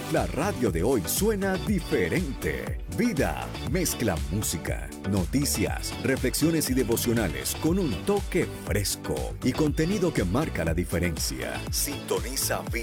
La radio de hoy suena diferente. Vida mezcla música, noticias, reflexiones y devocionales con un toque fresco y contenido que marca la diferencia. Sintoniza Vida.